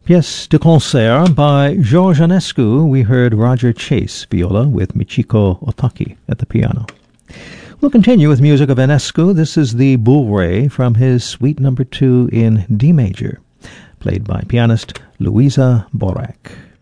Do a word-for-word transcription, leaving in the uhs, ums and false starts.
Pièce de concert by George Enescu. We heard Roger Chase viola with Michiko Otaki at the piano. We'll continue with music of Enescu. This is the Bourrée from his Suite Number Two in D major, played by pianist Louisa Borac.